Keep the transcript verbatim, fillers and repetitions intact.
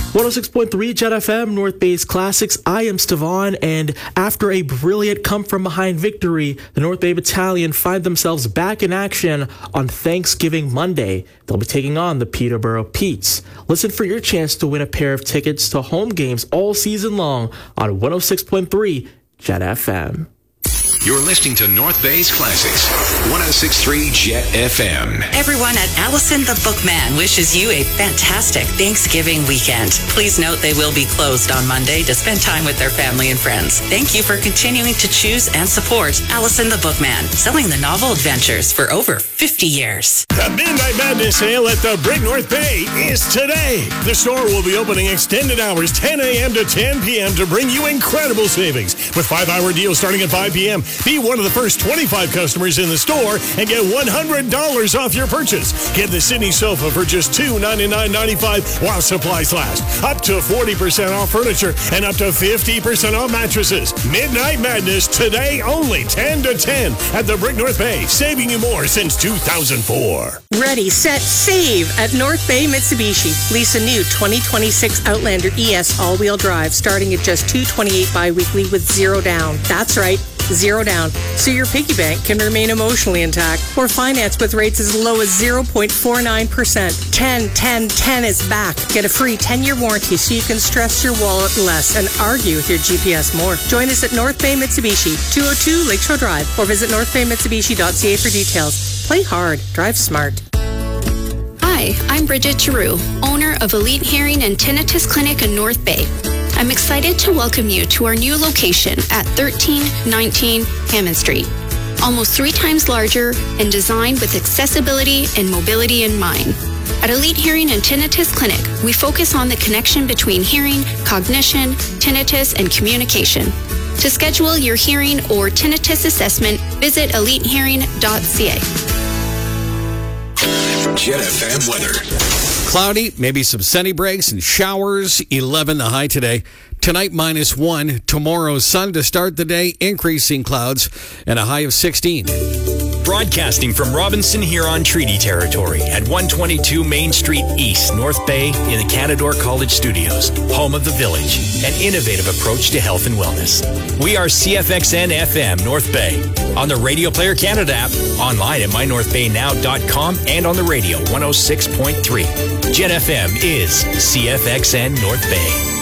one oh six point three Jet F M, North Bay's Classics. I am Stevan, and after a brilliant come-from-behind victory, the North Bay Battalion find themselves back in action on Thanksgiving Monday. They'll be taking on the Peterborough Petes. Listen for your chance to win a pair of tickets to home games all season long on one oh six point three Jet F M. You're listening to North Bay's Classics, one oh six point three Jet F M. Everyone at Allison the Bookman wishes you a fantastic Thanksgiving weekend. Please note they will be closed on Monday to spend time with their family and friends. Thank you for continuing to choose and support Allison the Bookman, selling the novel adventures for over fifty years. The Midnight Madness sale at the Brick North Bay is today. The store will be opening extended hours ten a.m. to ten p.m. to bring you incredible savings. With five-hour deals starting at five p.m., be one of the first twenty-five customers in the store and get one hundred dollars off your purchase. Get the Sydney sofa for just two hundred ninety-nine dollars and ninety-five cents while supplies last. Up to forty percent off furniture and up to fifty percent off mattresses. Midnight Madness today only, ten to ten at the Brick North Bay, saving you more since two thousand four. Ready, set, save at North Bay Mitsubishi. Lease a new twenty twenty-six Outlander E S all-wheel drive starting at just two hundred twenty-eight dollars bi-weekly with zero down. That's right, zero down, so your piggy bank can remain emotionally intact. Or finance with rates as low as zero point four nine percent. ten, ten, ten is back. Get a free ten-year warranty so you can stress your wallet less and argue with your G P S more. Join us at North Bay Mitsubishi, two oh two Lakeshore Drive, or visit north bay mitsubishi dot c a for details. Play hard, drive smart. Hi, I'm Bridget Giroux, owner of Elite Hearing and Tinnitus Clinic in North Bay. I'm excited to welcome you to our new location at thirteen nineteen Hammond Street. Almost three times larger and designed with accessibility and mobility in mind. At Elite Hearing and Tinnitus Clinic, we focus on the connection between hearing, cognition, tinnitus, and communication. To schedule your hearing or tinnitus assessment, visit elite hearing dot c a. Jet F M weather. Cloudy, maybe some sunny breaks and showers. eleven the high today. Tonight, minus one. Tomorrow, sun to start the day, increasing clouds, and a high of sixteen. Broadcasting from Robinson Huron Treaty Territory at one twenty-two Main Street East, North Bay, in the Canadore College Studios, home of the Village, an innovative approach to health and wellness. We are C F X N F M North Bay, on the Radio Player Canada app, online at my north bay now dot com, and on the radio one oh six point three. Jet F M is C F X N North Bay.